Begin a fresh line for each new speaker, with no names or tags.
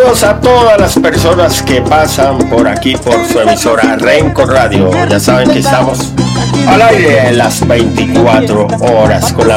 Saludos a todas las personas que pasan por aquí por su emisora Renco Radio. Ya saben que estamos al aire en las 24 horas con la